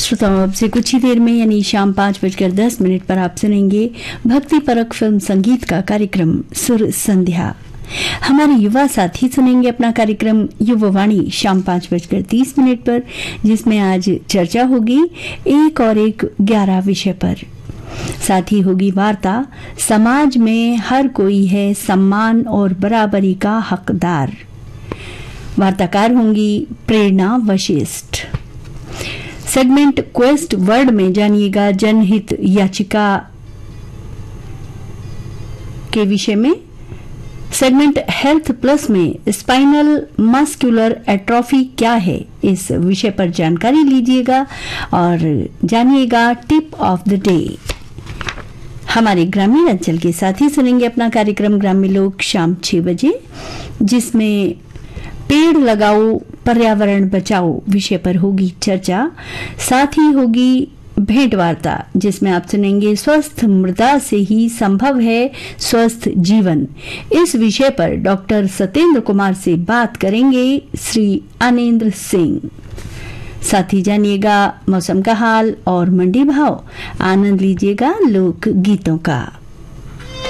श्रोताओं, अब से कुछ ही देर में यानी शाम 5:10 पर आप सुनेंगे भक्ति परक फिल्म संगीत का कार्यक्रम सुर संध्या। हमारे युवा साथी सुनेंगे अपना कार्यक्रम युवावाणी शाम 5:30 पर, जिसमें आज चर्चा होगी एक और एक 11 विषय पर। साथ ही होगी वार्ता समाज में हर कोई है सम्मान और बराबरी का हकदार। वार्ताकार होंगी प्रेरणा वशिष्ठ। सेगमेंट क्वेस्ट वर्ड में जानिएगा जनहित याचिका के विषय में। सेगमेंट हेल्थ प्लस में स्पाइनल मस्कुलर एट्रोफी क्या है, इस विषय पर जानकारी लीजिएगा और जानिएगा टिप ऑफ द डे। हमारे ग्रामीण अंचल के साथी सुनेंगे अपना कार्यक्रम ग्रामीण लोग शाम 6 बजे, जिसमें पेड़ लगाओ पर्यावरण बचाओ विषय पर होगी चर्चा। साथ ही होगी भेंट वार्ता, जिसमें आप सुनेंगे स्वस्थ मृदा से ही संभव है स्वस्थ जीवन। इस विषय पर डॉक्टर सत्येंद्र कुमार से बात करेंगे श्री अनेंद्र सिंह। साथ ही जानिएगा मौसम का हाल और मंडी भाव। आनंद लीजिएगा लोक गीतों का।